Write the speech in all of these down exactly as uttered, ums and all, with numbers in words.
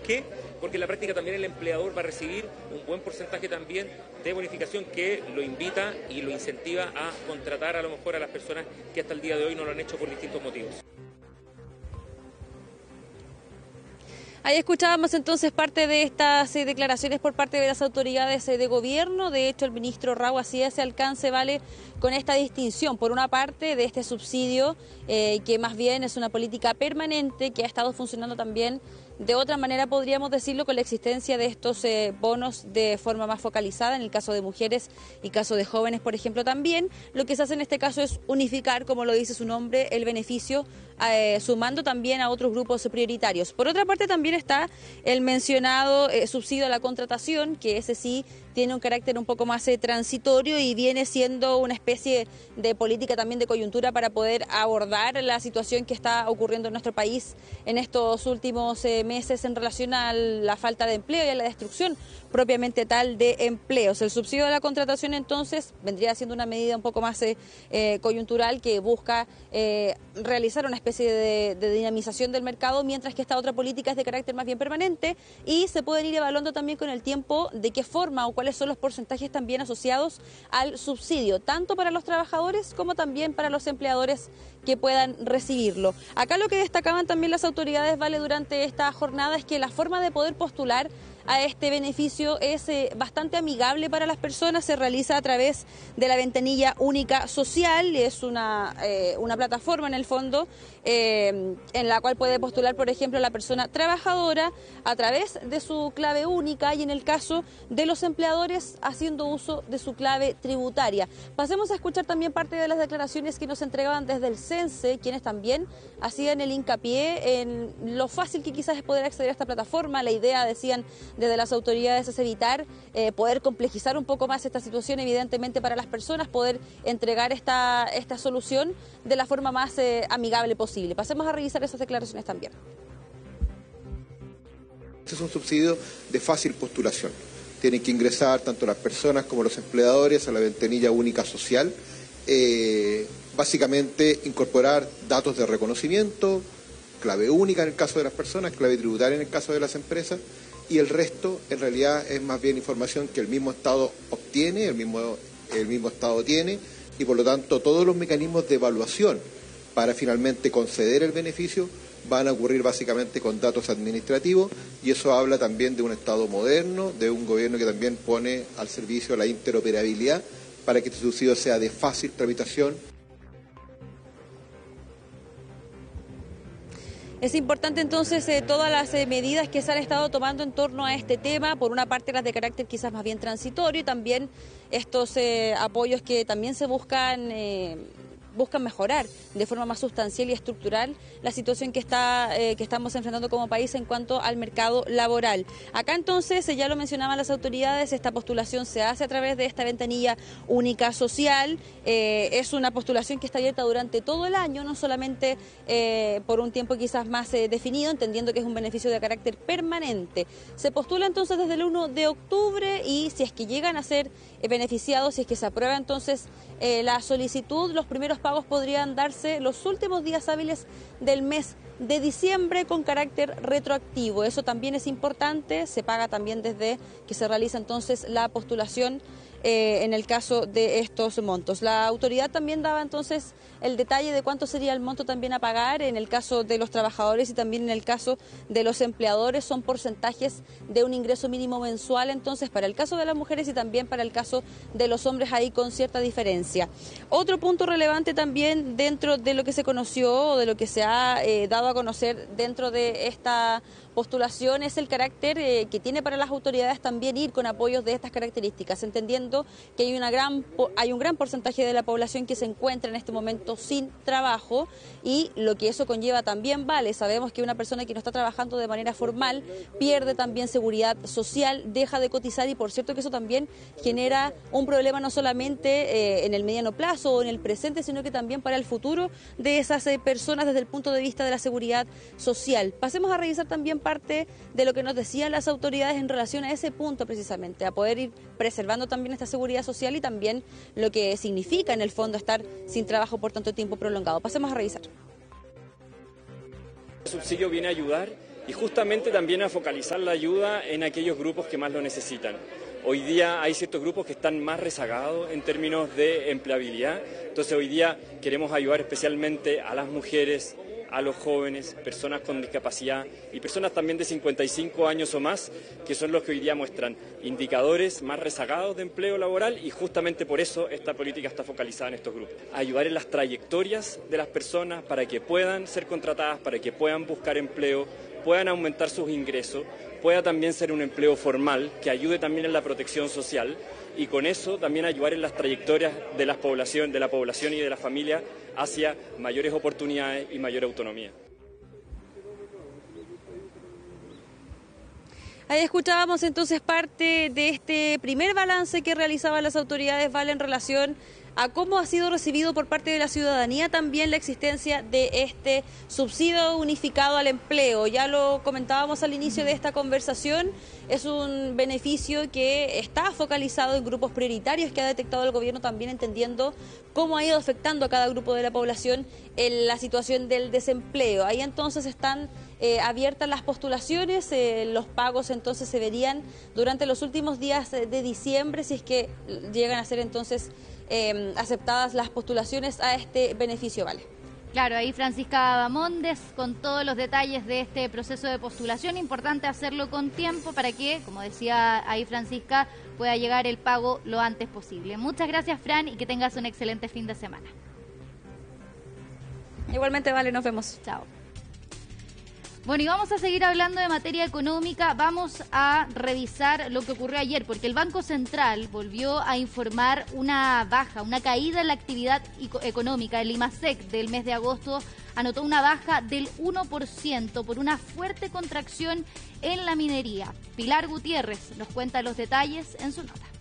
qué? Porque en la práctica también el empleador va a recibir un buen porcentaje también de bonificación que lo invita y lo incentiva a contratar a lo mejor a las personas que hasta el día de hoy no lo han hecho por distintos motivos. Ahí escuchábamos entonces parte de estas eh, declaraciones por parte de las autoridades eh, de gobierno. De hecho, el ministro Raúl hacía ese alcance, vale, con esta distinción, por una parte, de este subsidio, eh, que más bien es una política permanente que ha estado funcionando también de otra manera, podríamos decirlo, con la existencia de estos eh, bonos de forma más focalizada, en el caso de mujeres y caso de jóvenes, por ejemplo, también. Lo que se hace en este caso es unificar, como lo dice su nombre, el beneficio, eh, sumando también a otros grupos prioritarios. Por otra parte, también está el mencionado eh, subsidio a la contratación, que ese sí tiene un carácter un poco más eh, transitorio y viene siendo una especie de política también de coyuntura para poder abordar la situación que está ocurriendo en nuestro país en estos últimos eh, meses en relación a la falta de empleo y a la destrucción propiamente tal de empleos. El subsidio de la contratación entonces vendría siendo una medida un poco más eh, eh, coyuntural que busca eh, realizar una especie de, de dinamización del mercado, mientras que esta otra política es de carácter más bien permanente y se pueden ir evaluando también con el tiempo de qué forma o cuáles son los porcentajes también asociados al subsidio, tanto para los trabajadores como también para los empleadores que puedan recibirlo. Acá lo que destacaban también las autoridades, vale, durante esta jornada es que la forma de poder postular a este beneficio es eh, bastante amigable para las personas, se realiza a través de la ventanilla única social, es una, eh, una plataforma en el fondo eh, en la cual puede postular, por ejemplo, la persona trabajadora a través de su clave única y en el caso de los empleadores haciendo uso de su clave tributaria. Pasemos a escuchar también parte de las declaraciones que nos entregaban desde el CENSE, quienes también hacían el hincapié en lo fácil que quizás es poder acceder a esta plataforma. La idea, decían desde las autoridades, es evitar eh, poder complejizar un poco más esta situación, evidentemente para las personas, poder entregar esta, esta solución de la forma más eh, amigable posible. Pasemos a revisar esas declaraciones también. Este es un subsidio de fácil postulación. Tienen que ingresar tanto las personas como los empleadores a la ventanilla única social. Eh, básicamente incorporar datos de reconocimiento, clave única en el caso de las personas, clave tributaria en el caso de las empresas, y el resto en realidad es más bien información que el mismo Estado obtiene, el mismo, el mismo Estado tiene, y por lo tanto todos los mecanismos de evaluación para finalmente conceder el beneficio van a ocurrir básicamente con datos administrativos, y eso habla también de un Estado moderno, de un gobierno que también pone al servicio la interoperabilidad para que este subsidio sea de fácil tramitación. Es importante entonces eh, todas las eh, medidas que se han estado tomando en torno a este tema, por una parte las de carácter quizás más bien transitorio y también estos eh, apoyos que también se buscan eh, buscan mejorar de forma más sustancial y estructural la situación que está eh, que estamos enfrentando como país en cuanto al mercado laboral. Acá entonces, eh, ya lo mencionaban las autoridades, esta postulación se hace a través de esta ventanilla única social, eh, es una postulación que está abierta durante todo el año, no solamente eh, por un tiempo quizás más eh, definido, entendiendo que es un beneficio de carácter permanente. Se postula entonces desde el uno de octubre y si es que llegan a ser eh, beneficiados, si es que se aprueba entonces eh, la solicitud, los primeros pagos podrían darse los últimos días hábiles del mes de diciembre con carácter retroactivo. Eso también es importante, se paga también desde que se realiza entonces la postulación eh, en el caso de estos montos. La autoridad también daba entonces el detalle de cuánto sería el monto también a pagar en el caso de los trabajadores y también en el caso de los empleadores. Son porcentajes de un ingreso mínimo mensual, entonces para el caso de las mujeres y también para el caso de los hombres, ahí con cierta diferencia. Otro punto relevante también dentro de lo que se conoció o de lo que se ha eh, dado a conocer dentro de esta postulación es el carácter eh, que tiene para las autoridades también ir con apoyos de estas características, entendiendo que hay, una gran, hay un gran porcentaje de la población que se encuentra en este momento sin trabajo y lo que eso conlleva también vale. Sabemos que una persona que no está trabajando de manera formal pierde también seguridad social, deja de cotizar y por cierto que eso también genera un problema no solamente eh, en el mediano plazo o en el presente, sino que también para el futuro de esas eh, personas desde el punto de vista de la seguridad social. Pasemos a revisar también parte de lo que nos decían las autoridades en relación a ese punto precisamente, a poder ir preservando también esta seguridad social y también lo que significa en el fondo estar sin trabajo por tanto tiempo prolongado. Pasemos a revisar. El subsidio viene a ayudar y justamente también a focalizar la ayuda en aquellos grupos que más lo necesitan. Hoy día hay ciertos grupos que están más rezagados en términos de empleabilidad, entonces hoy día queremos ayudar especialmente a las mujeres, a los jóvenes, personas con discapacidad y personas también de cincuenta y cinco años o más, que son los que hoy día muestran indicadores más rezagados de empleo laboral, y justamente por eso esta política está focalizada en estos grupos. Ayudar en las trayectorias de las personas para que puedan ser contratadas, para que puedan buscar empleo, puedan aumentar sus ingresos, pueda también ser un empleo formal que ayude también en la protección social, y con eso también ayudar en las trayectorias de la población, de la población y de la familia hacia mayores oportunidades y mayor autonomía. Ahí escuchábamos entonces parte de este primer balance que realizaban las autoridades, Vale, en relación a cómo ha sido recibido por parte de la ciudadanía también la existencia de este subsidio unificado al empleo. Ya lo comentábamos al inicio de esta conversación, es un beneficio que está focalizado en grupos prioritarios que ha detectado el gobierno, también entendiendo cómo ha ido afectando a cada grupo de la población en la situación del desempleo. Ahí entonces están eh, abiertas las postulaciones, eh, los pagos entonces se verían durante los últimos días de diciembre, si es que llegan a ser entonces Eh, aceptadas las postulaciones a este beneficio, Vale. Claro, ahí Francisca Bamondes con todos los detalles de este proceso de postulación. Importante hacerlo con tiempo para que, como decía ahí Francisca, pueda llegar el pago lo antes posible. Muchas gracias, Fran, y que tengas un excelente fin de semana. Igualmente, Vale, nos vemos. Chao. Bueno, y vamos a seguir hablando de materia económica. Vamos a revisar lo que ocurrió ayer, porque el Banco Central volvió a informar una baja, una caída en la actividad económica. El IMASEC del mes de agosto anotó una baja del uno por ciento por una fuerte contracción en la minería. Pilar Gutiérrez nos cuenta los detalles en su nota.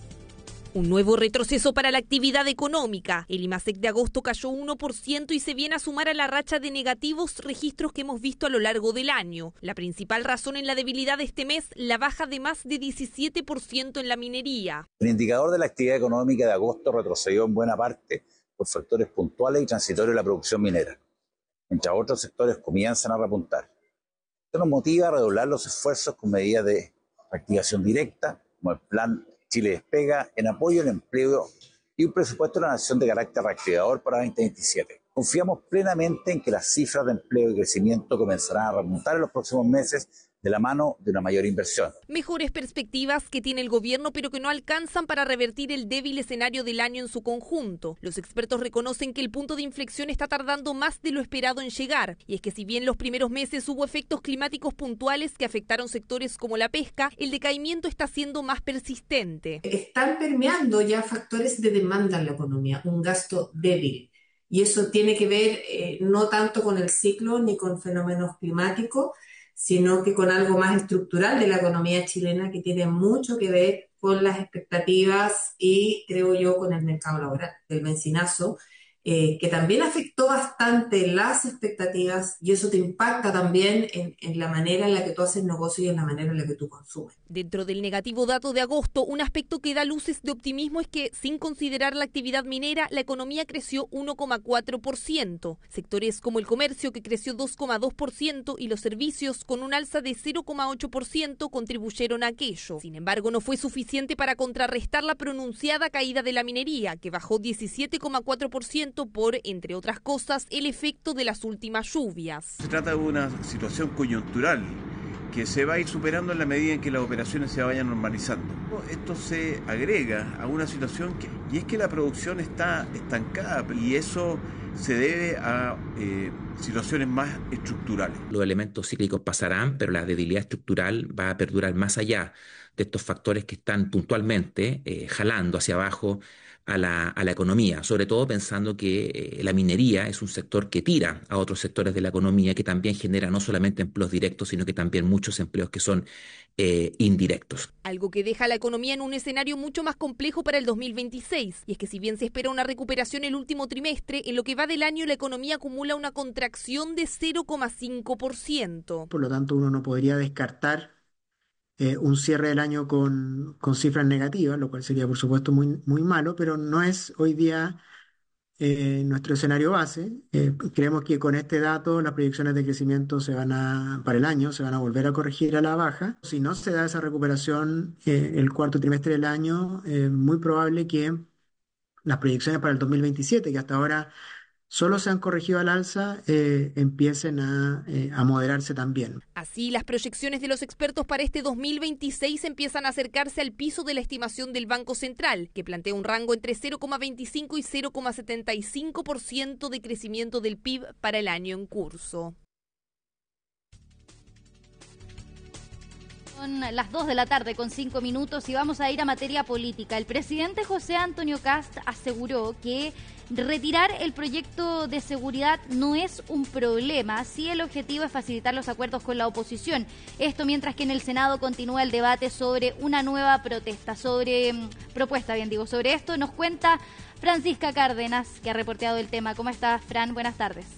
Un nuevo retroceso para la actividad económica. El IMASEC de agosto cayó uno por ciento y se viene a sumar a la racha de negativos registros que hemos visto a lo largo del año. La principal razón en la debilidad de este mes, la baja de más de diecisiete por ciento en la minería. El indicador de la actividad económica de agosto retrocedió en buena parte por factores puntuales y transitorios de la producción minera, mientras otros sectores comienzan a repuntar. Esto nos motiva a redoblar los esfuerzos con medidas de reactivación directa, como el plan Chile Despega, en apoyo al empleo y un presupuesto de la nación de carácter reactivador para veinte veintisiete. Confiamos plenamente en que las cifras de empleo y crecimiento comenzarán a remontar en los próximos meses de la mano de una mayor inversión. Mejores perspectivas que tiene el gobierno, pero que no alcanzan para revertir el débil escenario del año en su conjunto. Los expertos reconocen que el punto de inflexión está tardando más de lo esperado en llegar. Y es que si bien los primeros meses hubo efectos climáticos puntuales que afectaron sectores como la pesca, el decaimiento está siendo más persistente. Están permeando ya factores de demanda en la economía, un gasto débil. Y eso tiene que ver eh, no tanto con el ciclo ni con fenómenos climáticos, sino que con algo más estructural de la economía chilena que tiene mucho que ver con las expectativas y, creo yo, con el mercado laboral, del bencinazo, eh, que también afectó bastante las expectativas, y eso te impacta también en, en la manera en la que tú haces negocio y en la manera en la que tú consumes. Dentro del negativo dato de agosto, un aspecto que da luces de optimismo es que, sin considerar la actividad minera, la economía creció uno coma cuatro por ciento. Sectores como el comercio, que creció dos coma dos por ciento, y los servicios, con un alza de cero coma ocho por ciento, contribuyeron a aquello. Sin embargo, no fue suficiente para contrarrestar la pronunciada caída de la minería, que bajó diecisiete coma cuatro por ciento por, entre otras cosas, el efecto de las últimas lluvias. Se trata de una situación coyuntural que se va a ir superando en la medida en que las operaciones se vayan normalizando. Esto se agrega a una situación que, y es que la producción está estancada, y eso se debe a eh, situaciones más estructurales. Los elementos cíclicos pasarán, pero la debilidad estructural va a perdurar más allá de estos factores que están puntualmente eh, jalando hacia abajo a la, a la economía, sobre todo pensando que eh, la minería es un sector que tira a otros sectores de la economía, que también genera no solamente empleos directos, sino que también muchos empleos que son eh, indirectos. Algo que deja a la economía en un escenario mucho más complejo para el dos mil veintiséis, y es que si bien se espera una recuperación el último trimestre, en lo que va del año la economía acumula una contracción de cero coma cinco por ciento. Por lo tanto, uno no podría descartar Eh, un cierre del año con, con cifras negativas, lo cual sería por supuesto muy, muy malo, pero no es hoy día eh, nuestro escenario base. Eh, creemos que con este dato las proyecciones de crecimiento se van a, para el año se van a volver a corregir a la baja. Si no se da esa recuperación eh, el cuarto trimestre del año, es eh, muy probable que las proyecciones para el dos mil veintisiete, que hasta ahora solo se han corregido al alza, eh, empiecen a, eh, a moderarse también. Así, las proyecciones de los expertos para este dos mil veintiséis empiezan a acercarse al piso de la estimación del Banco Central, que plantea un rango entre cero coma veinticinco y cero coma setenta y cinco por ciento de crecimiento del P I B para el año en curso. Son las dos de la tarde con cinco minutos y vamos a ir a materia política. El presidente José Antonio Kast aseguró que retirar el proyecto de seguridad no es un problema, si el objetivo es facilitar los acuerdos con la oposición. Esto mientras que en el Senado continúa el debate sobre una nueva protesta, sobre propuesta, bien digo, sobre esto nos cuenta Francisca Cárdenas, que ha reporteado el tema. ¿Cómo estás, Fran? Buenas tardes.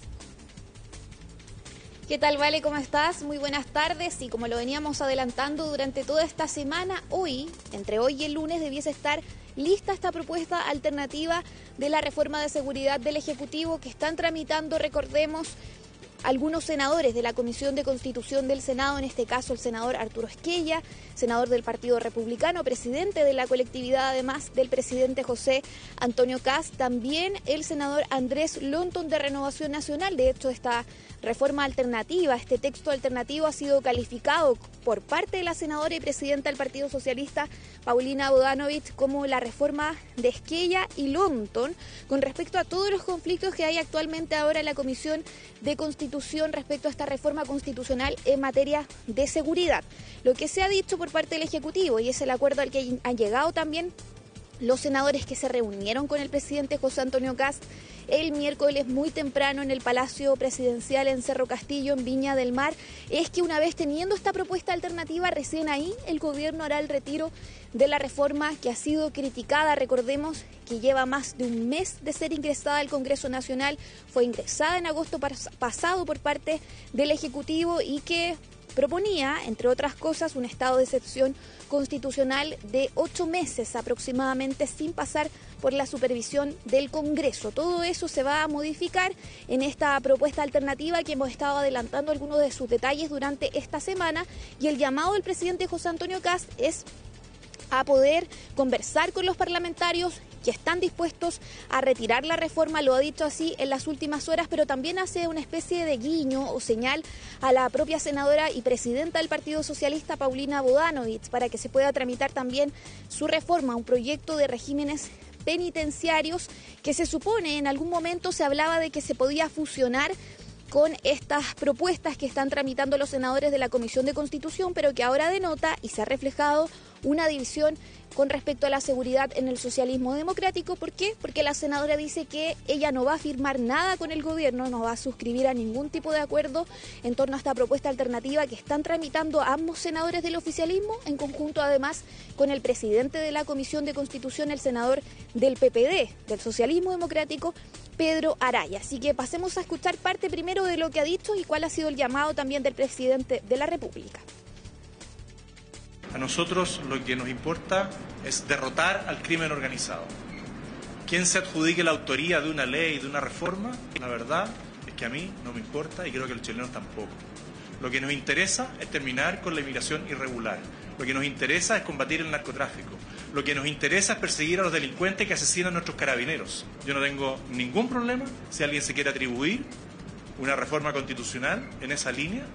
¿Qué tal, Vale? ¿Cómo estás? Muy buenas tardes. Y como lo veníamos adelantando durante toda esta semana, hoy, entre hoy y el lunes, debiese estar lista esta propuesta alternativa de la reforma de seguridad del Ejecutivo que están tramitando, recordemos, algunos senadores de la Comisión de Constitución del Senado, en este caso el senador Arturo Esquella, senador del Partido Republicano, presidente de la colectividad, además del presidente José Antonio Kast, también el senador Andrés Lonton de Renovación Nacional. De hecho, esta reforma alternativa, este texto alternativo ha sido calificado por parte de la senadora y presidenta del Partido Socialista, Paulina Bodanovich, como la reforma de Esquella y Lonton con respecto a todos los conflictos que hay actualmente ahora en la Comisión de Constitución respecto a esta reforma constitucional en materia de seguridad. Lo que se ha dicho por parte del Ejecutivo, y es el acuerdo al que han llegado también los senadores que se reunieron con el presidente José Antonio Kast el miércoles muy temprano en el Palacio Presidencial en Cerro Castillo, en Viña del Mar, es que una vez teniendo esta propuesta alternativa, recién ahí el gobierno hará el retiro de la reforma que ha sido criticada. Recordemos que lleva más de un mes de ser ingresada al Congreso Nacional, fue ingresada en agosto pasado por parte del Ejecutivo y que proponía, entre otras cosas, un estado de excepción constitucional de ocho meses aproximadamente sin pasar por la supervisión del Congreso. Todo eso se va a modificar en esta propuesta alternativa que hemos estado adelantando algunos de sus detalles durante esta semana, y el llamado del presidente José Antonio Kast es a poder conversar con los parlamentarios que están dispuestos a retirar la reforma, lo ha dicho así en las últimas horas, pero también hace una especie de guiño o señal a la propia senadora y presidenta del Partido Socialista, Paulina Bodanovich, para que se pueda tramitar también su reforma, un proyecto de regímenes penitenciarios que se supone en algún momento se hablaba de que se podía fusionar con estas propuestas que están tramitando los senadores de la Comisión de Constitución, pero que ahora denota y se ha reflejado una división con respecto a la seguridad en el socialismo democrático. ¿Por qué? Porque la senadora dice que ella no va a firmar nada con el gobierno, no va a suscribir a ningún tipo de acuerdo en torno a esta propuesta alternativa que están tramitando ambos senadores del oficialismo, en conjunto además con el presidente de la Comisión de Constitución, el senador del P P D, del socialismo democrático, Pedro Araya. Así que pasemos a escuchar parte primero de lo que ha dicho y cuál ha sido el llamado también del presidente de la República. A nosotros lo que nos importa es derrotar al crimen organizado. Quien se adjudique la autoría de una ley, de una reforma, la verdad es que a mí no me importa y creo que a los chilenos tampoco. Lo que nos interesa es terminar con la inmigración irregular. Lo que nos interesa es combatir el narcotráfico. Lo que nos interesa es perseguir a los delincuentes que asesinan a nuestros carabineros. Yo no tengo ningún problema si alguien se quiere atribuir una reforma constitucional en esa línea.